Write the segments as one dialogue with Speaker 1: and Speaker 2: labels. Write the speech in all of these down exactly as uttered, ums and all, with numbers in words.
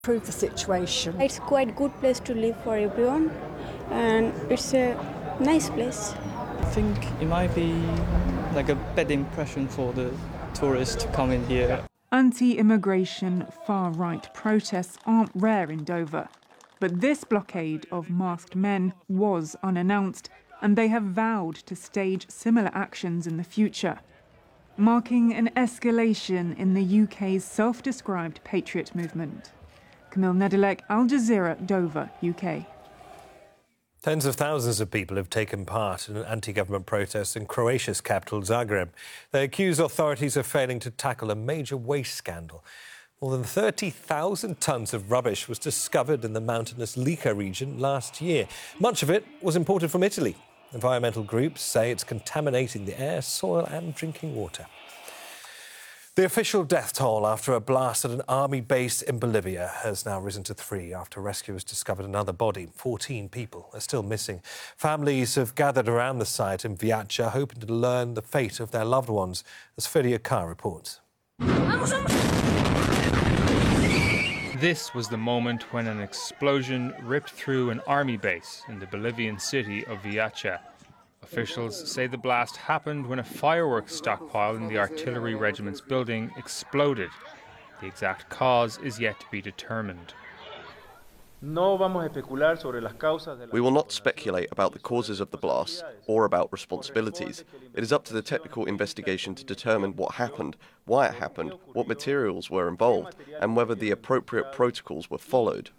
Speaker 1: Improve the situation.
Speaker 2: It's quite a good place to live for everyone, and it's a nice place.
Speaker 3: I think it might be like a bad impression for the tourists to come in here.
Speaker 4: Anti-immigration, far-right protests aren't rare in Dover. But this blockade of masked men was unannounced, and they have vowed to stage similar actions in the future, marking an escalation in the U K's self-described patriot movement. Camille Nedelec, Al Jazeera, Dover, U K.
Speaker 5: Tens of thousands of people have taken part in an anti-government protest in Croatia's capital, Zagreb. They accuse authorities of failing to tackle a major waste scandal. More than thirty thousand tonnes of rubbish was discovered in the mountainous Lika region last year. Much of it was imported from Italy. Environmental groups say it's contaminating the air, soil and drinking water. The official death toll after a blast at an army base in Bolivia has now risen to three after rescuers discovered another body. fourteen people are still missing. Families have gathered around the site in Viacha, hoping to learn the fate of their loved ones, as Fedia Carr reports.
Speaker 6: This was the moment when an explosion ripped through an army base in the Bolivian city of Viacha. Officials say the blast happened when a fireworks stockpile in the artillery regiment's building exploded. The exact cause is yet to be determined.
Speaker 7: We will not speculate about the causes of the blast or about responsibilities. It is up to the technical investigation to determine what happened, why it happened, what materials were involved, and whether the appropriate protocols were followed.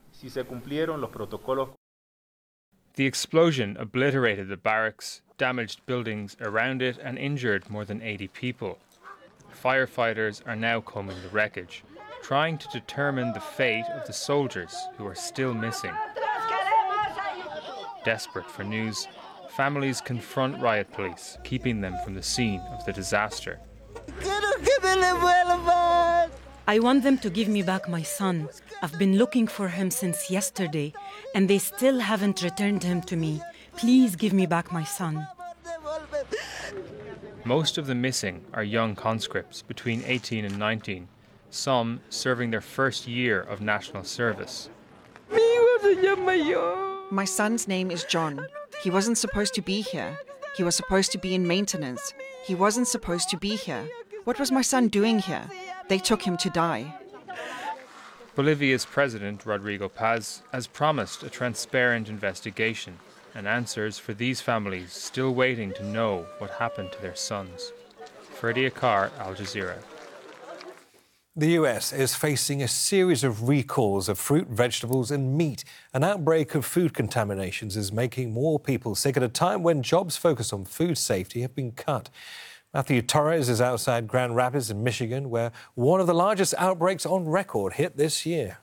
Speaker 6: The explosion obliterated the barracks, damaged buildings around it, and injured more than eighty people. Firefighters are now combing the wreckage, trying to determine the fate of the soldiers who are still missing. Desperate for news, families confront riot police, keeping them from the scene of the disaster.
Speaker 8: I want them to give me back my son. I've been looking for him since yesterday, and they still haven't returned him to me. Please give me back my son.
Speaker 6: Most of the missing are young conscripts between eighteen and nineteen, some serving their first year of national service.
Speaker 9: My son's name is John. He wasn't supposed to be here. He was supposed to be in maintenance. He wasn't supposed to be here. What was my son doing here? They took him to die.
Speaker 6: Bolivia's president, Rodrigo Paz, has promised a transparent investigation and answers for these families still waiting to know what happened to their sons. Fedia Carr, Al Jazeera.
Speaker 5: The U S is facing a series of recalls of fruit, vegetables and meat. An outbreak of food contaminations is making more people sick at a time when jobs focused on food safety have been cut. Matthew Torres is outside Grand Rapids in Michigan, where one of the largest outbreaks on record hit this year.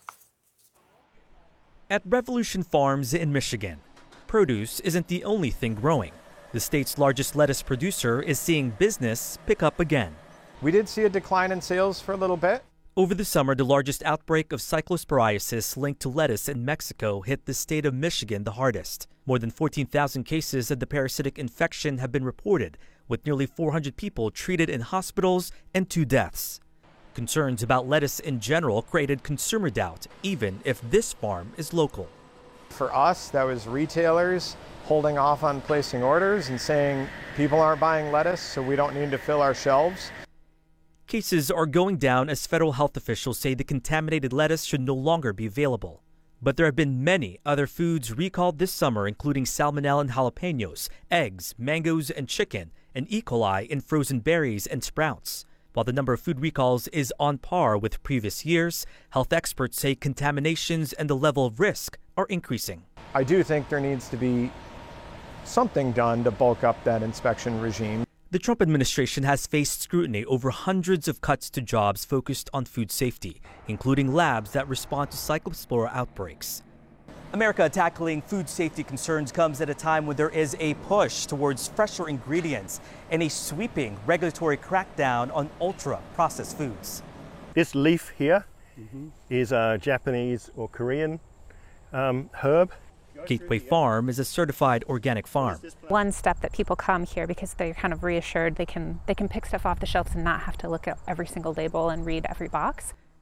Speaker 10: At Revolution Farms in Michigan, produce isn't the only thing growing. The state's largest lettuce producer is seeing business pick up again.
Speaker 11: We did see a decline in sales for a little bit.
Speaker 10: Over the summer, the largest outbreak of cyclosporiasis linked to lettuce in Mexico hit the state of Michigan the hardest. More than fourteen thousand cases of the parasitic infection have been reported, with nearly four hundred people treated in hospitals and two deaths. Concerns about lettuce in general created consumer doubt, even if this farm is local.
Speaker 11: For us, that was retailers holding off on placing orders and saying people aren't buying lettuce, so we don't need to fill our shelves.
Speaker 10: Cases are going down as federal health officials say the contaminated lettuce should no longer be available. But there have been many other foods recalled this summer, including salmonella in jalapenos, eggs, mangoes, and chicken, and E. coli in frozen berries and sprouts. While the number of food recalls is on par with previous years, health experts say contaminations and the level of risk are increasing.
Speaker 11: I do think there needs to be something done to bulk up that inspection regime.
Speaker 10: The Trump administration has faced scrutiny over hundreds of cuts to jobs focused on food safety, including labs that respond to Cyclospora outbreaks.
Speaker 12: America tackling food safety concerns comes at a time when there is a push towards fresher ingredients and a sweeping regulatory crackdown on ultra-processed foods.
Speaker 13: This leaf here mm-hmm. is a Japanese or Korean um, herb.
Speaker 10: Gateway Farm is a certified organic farm.
Speaker 14: One step that people come here because they're kind of reassured they can they can pick stuff off the shelves and not have to look at every single label and read every box.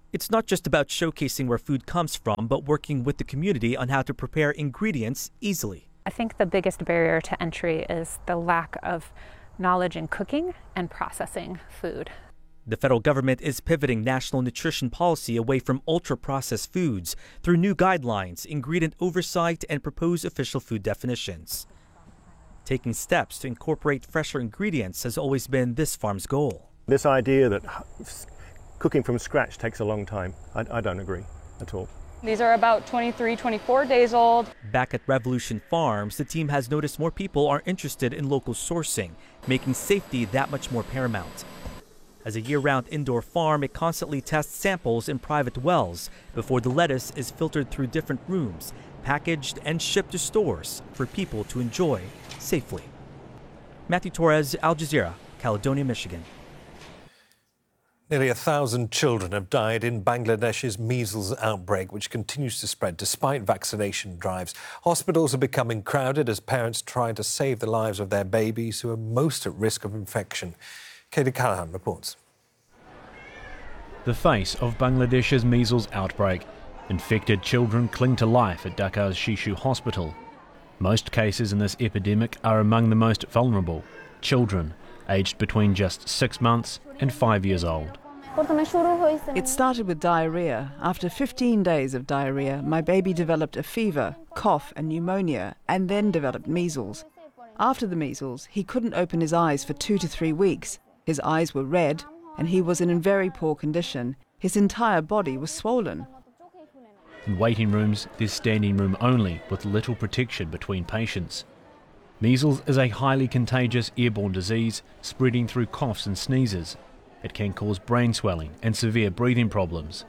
Speaker 10: It's not just about showcasing where food comes from, but working with the community on how to prepare ingredients easily.
Speaker 14: I think the biggest barrier to entry is the lack of knowledge in cooking and processing food.
Speaker 10: The federal government is pivoting national nutrition policy away from ultra-processed foods through new guidelines, ingredient oversight, and proposed official food definitions. Taking steps to incorporate fresher ingredients has always been this farm's goal.
Speaker 13: This idea that cooking from scratch takes a long time, I, I don't agree at all.
Speaker 1: These are about twenty-three, twenty-four days old.
Speaker 10: Back at Revolution Farms, the team has noticed more people are interested in local sourcing, making safety that much more paramount. As a year-round indoor farm, it constantly tests samples in private wells before the lettuce is filtered through different rooms, packaged and shipped to stores for people to enjoy safely. Matthew Torres, Al Jazeera, Caledonia, Michigan.
Speaker 5: Nearly a thousand children have died in Bangladesh's measles outbreak, which continues to spread despite vaccination drives. Hospitals are becoming crowded as parents try to save the lives of their babies who are most at risk of infection. Katie Callahan reports.
Speaker 15: The face of Bangladesh's measles outbreak. Infected children cling to life at Dhaka's Shishu Hospital. Most cases in this epidemic are among the most vulnerable, children aged between just six months and five years old.
Speaker 16: It started with diarrhea. After fifteen days of diarrhea, my baby developed a fever, cough and pneumonia, and then developed measles. After the measles, he couldn't open his eyes for two to three weeks. His eyes were red, and he was in very poor condition. His entire body was swollen.
Speaker 15: In waiting rooms, there's standing room only, with little protection between patients. Measles is a highly contagious airborne disease spreading through coughs and sneezes. It can cause brain swelling and severe breathing problems.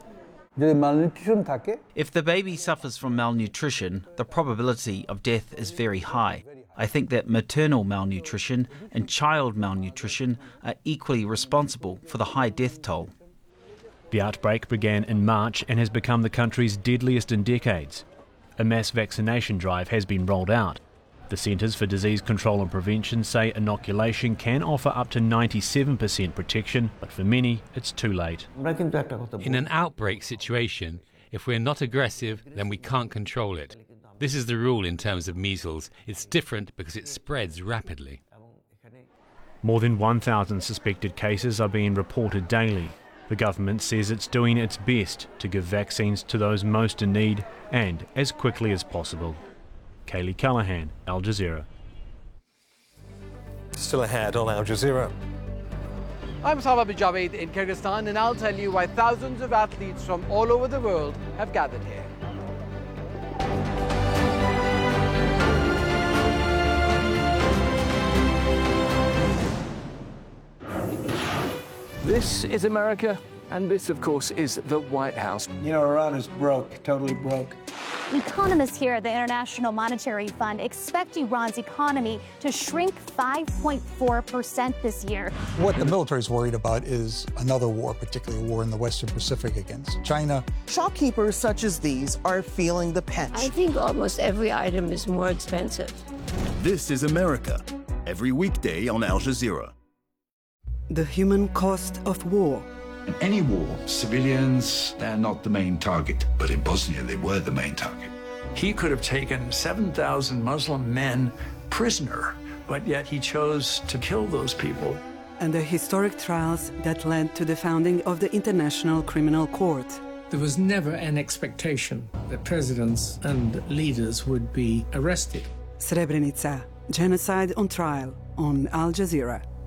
Speaker 17: If the baby suffers from malnutrition, the probability of death is very high. I think that maternal malnutrition and child malnutrition are equally responsible for the high death toll.
Speaker 15: The outbreak began in March and has become the country's deadliest in decades. A mass vaccination drive has been rolled out. The Centres for Disease Control and Prevention say inoculation can offer up to ninety-seven percent protection, but for many, it's too late.
Speaker 18: In an outbreak situation, if we're not aggressive, then we can't control it. This is the rule in terms of measles. It's different because it spreads rapidly.
Speaker 15: More than one thousand suspected cases are being reported daily. The government says it's doing its best to give vaccines to those most in need and as quickly as possible. Kaylee Callahan, Al Jazeera.
Speaker 5: Still ahead on Al Jazeera.
Speaker 19: I'm Saba Bijaved in Kyrgyzstan, and I'll tell you why thousands of athletes from all over the world have gathered here.
Speaker 20: This is America, and this, of course, is the White House.
Speaker 21: You know, Iran is broke, totally broke.
Speaker 22: Economists here at the International Monetary Fund expect Iran's economy to shrink five point four percent this year.
Speaker 23: What the military is worried about is another war, particularly a war in the Western Pacific against China.
Speaker 24: Shopkeepers such as these are feeling the pinch.
Speaker 25: I think almost every item is more expensive.
Speaker 26: This is America, every weekday on Al Jazeera.
Speaker 27: The human cost of war.
Speaker 28: In any war, civilians are not the main target, but in Bosnia they were the main target. He could have taken seven thousand Muslim men prisoner, but yet he chose to kill those people.
Speaker 27: And the historic trials that led to the founding of the International Criminal Court.
Speaker 29: There was never an expectation that presidents and leaders would be arrested.
Speaker 27: Srebrenica, genocide on trial on Al Jazeera.